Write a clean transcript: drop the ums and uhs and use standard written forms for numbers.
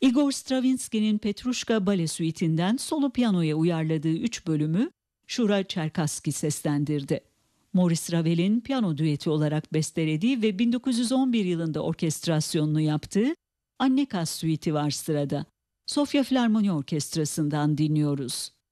Igor Stravinsky'nin Petruşka Bale Suite'inden solo piyanoya uyarladığı 3 bölümü Şura Çerkaski seslendirdi. Maurice Ravel'in piyano düeti olarak bestelediği ve 1911 yılında orkestrasyonunu yaptığı Anne Kaz Suite'i var sırada. Sofya Filarmoni Orkestrası'ndan dinliyoruz.